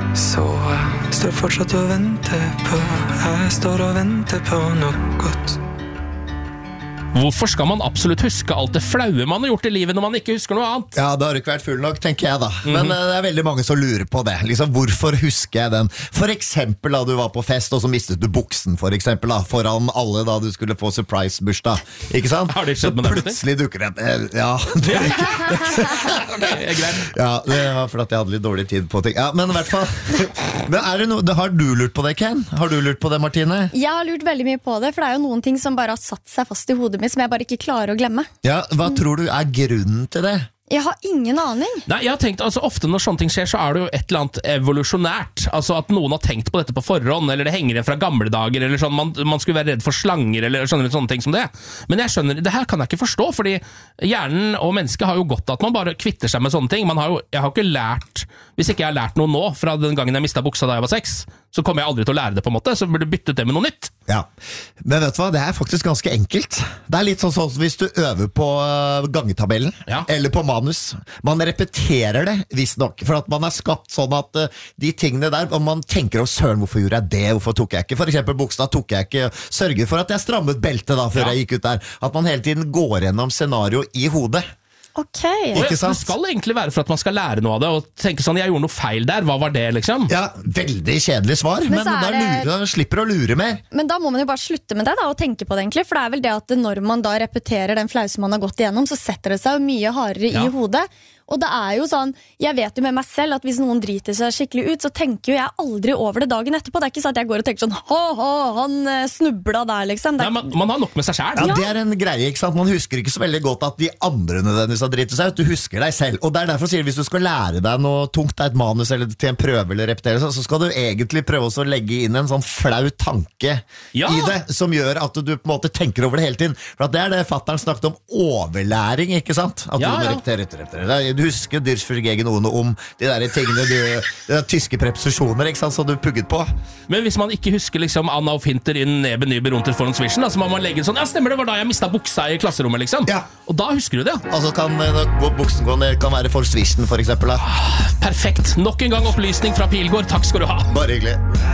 Så står fortsatt og venter på Jeg står og venter på noe godt Hvorfor skal man absolutt huske alt det flaue man har gjort I livet når man ikke husker noe annet? Ja, det har ikke vært full nok, tenker jeg da. Men det veldig mange som lurer på det. Liksom, hvorfor husker jeg den? For eksempel da du var på fest, og så mistet du buksen, for eksempel da, foran alle da du skulle få surprise-bursdag. Ikke sant? Har det skjedd med deg? Så plutselig dukker det Ja, det er greit. Ja, det var fordi jeg hadde litt dårlig tid på ting. Ja, men I hvert fall. Men har du lurt på det, Ken? Har du lurt på det, Martine? Jeg har lurt veldig mye på det, for det jo noen ting som bare har satt seg fast I hodet mitt, som jeg bare ikke klarer å glemme. Ja, hva tror du grunnen til det? Jeg har ingen aning. Nei, jeg har tenkt, altså ofte når sånne ting skjer så det jo et eller annet evolusjonært. Altså at noen har tenkt på dette på forhånd, eller det henger igjen fra gamle dager, eller sånn, man skulle være redd for slanger, eller sånne ting som det. Men jeg skjønner, det her kan jeg ikke forstå, fordi hjernen og mennesket har jo godt at man bare kvitter seg med sånne ting. Jeg har ikke lært, hvis ikke jeg har lært noe nå, fra den gangen jeg mistet buksa da jeg var 6, så kommer jeg aldri til å lære det på en måte, så burde du bytte det med noe nytt. Ja, men vet du hva, det faktisk ganske enkelt. Det litt sånn hvis du øver på gangetabellen, eller på manus. Man repeterer det, visst nok, for at man skapt sånn at de tingene der, og man tenker søren, hvorfor gjorde jeg det, hvorfor tok jeg ikke? For eksempel buksa tok jeg ikke, sørget for at jeg strammet beltet da, før jeg gikk ut der. At man hele tiden går gjennom scenario I hodet. Ok. Det skal egentlig være for at man skal lære noe av det og tenke sånn, jeg gjorde noe feil der, hva var det liksom? Ja, veldig kjedelig svar, men da slipper å lure mer. Men da må man jo bare slutte med det da, og tenke på det egentlig, for det vel det at når man da repeterer den flause man har gått igjennom, så setter det seg jo mye hardere I hodet. Og det jo sånn, jeg vet jo med meg selv at hvis noen driter seg skikkelig ut, så tenker jo jeg aldri over det dagen etterpå. Det ikke sånn at jeg går og tenker sånn, han snubla der liksom. Nei, man har nok med seg selv. Ja, det en greie, ikke sant? Man husker ikke så veldig godt at de andre nødvendigvis har dritet seg ut. Du husker deg selv. Og det derfor sier hvis du skal lære deg noe tungt, et manus eller til en prøve eller repetere, så skal du egentlig prøve å legge inn en sånn flau tanke I det, som gjør at du på en måte tenker over det hele tiden. For at det det fatteren snakket om overlæring, ikke sant? At du må repetere. Du husker Dyrs for egen ord om de der tingene de tyske preposisjoner, ikke sant, som du pugget på. Men hvis man ikke husker liksom Anna og Finter inn nebe nybe rundt foran svisjen, så må man legge sånn, ja stemmer det var da jeg mistet buksa I klasserommet liksom. Og da husker du det. Altså kan buksen gå ned, kan være for svisjen for eksempel da. Perfekt, nok en gang opplysning fra Pilgård, takk skal du ha. Bare hyggelig.